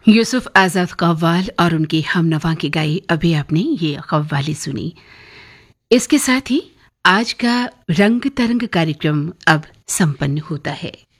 यूसुफ आजाद कव्वाल और उनकी हमनवा की गाई अभी आपने ये कव्वाली सुनी। इसके साथ ही आज का रंग तरंग कार्यक्रम अब संपन्न होता है।